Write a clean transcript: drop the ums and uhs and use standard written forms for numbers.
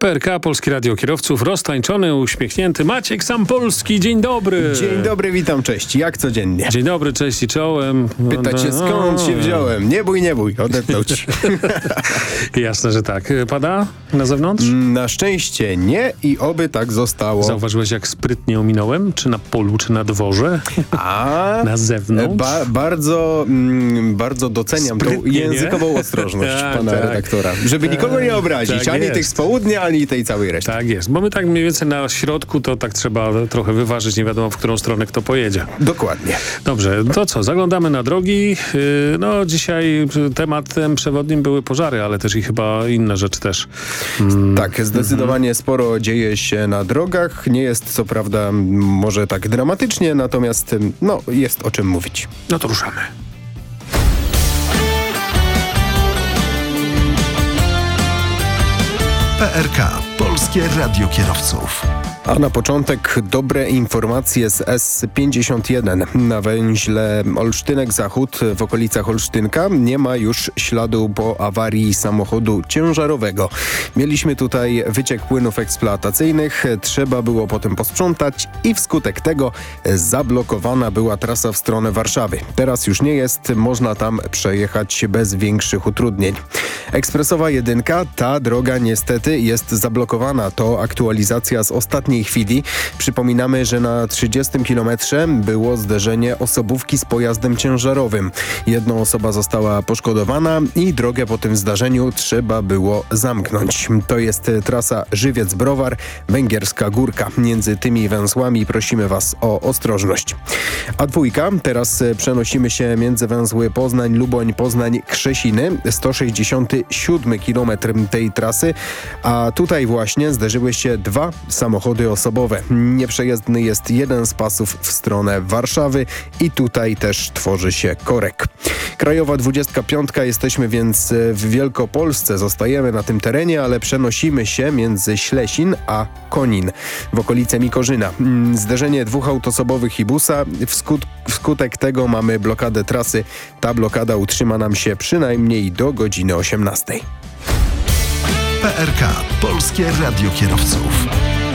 PRK, Polskie Radio Kierowców, roztańczony, uśmiechnięty Maciek Sampolski. Dzień dobry. Dzień dobry, witam, cześć. Jak codziennie? Dzień dobry, cześć i czołem. Pytacie, skąd się wziąłem? Nie bój, odetnął ci. Jasne, że tak. Pada na zewnątrz? Na szczęście nie i oby tak zostało. Zauważyłeś, jak sprytnie ominąłem? Czy na polu, czy na dworze? Na zewnątrz? Bardzo doceniam tą nie? językową ostrożność pana redaktora. Żeby nikogo nie obrazić, tak ani jest. tych z południa, ani tej całej reszty. Tak jest, bo my tak mniej więcej na środku, to tak trzeba trochę wyważyć, nie wiadomo, w którą stronę kto pojedzie. Dokładnie. Dobrze, to co, zaglądamy na drogi. No dzisiaj tematem przewodnim były pożary, ale też i chyba inne rzeczy też. Tak, zdecydowanie sporo dzieje się na drogach. Nie jest co prawda może tak dramatycznie, natomiast jest o czym mówić. No to ruszamy. PRK, Polskie Radio Kierowców. A na początek dobre informacje z S51. Na węźle Olsztynek-Zachód w okolicach Olsztynka nie ma już śladu po awarii samochodu ciężarowego. Mieliśmy tutaj wyciek płynów eksploatacyjnych, trzeba było potem posprzątać i wskutek tego zablokowana była trasa w stronę Warszawy. Teraz już nie jest, można tam przejechać bez większych utrudnień. Ekspresowa 1, ta droga niestety jest zablokowana. To aktualizacja z ostatniej chwili. Przypominamy, że na 30 kilometrze było zderzenie osobówki z pojazdem ciężarowym. Jedna osoba została poszkodowana i drogę po tym zdarzeniu trzeba było zamknąć. To jest trasa Żywiec-Browar, Węgierska Górka. Między tymi węzłami prosimy Was o ostrożność. A2, teraz przenosimy się między węzły Poznań-Luboń, Poznań-Krzesiny, 167 kilometr tej trasy, a tutaj właśnie zderzyły się dwa samochody osobowe. Nieprzejezdny jest jeden z pasów w stronę Warszawy i tutaj też tworzy się korek. Krajowa 25, jesteśmy więc w Wielkopolsce. Zostajemy na tym terenie, ale przenosimy się między Ślesin a Konin w okolice Mikorzyna. Zderzenie dwóch autosobowych i busa. Wskutek tego mamy blokadę trasy. Ta blokada utrzyma nam się przynajmniej do godziny 18. PRK, Polskie Radio Kierowców.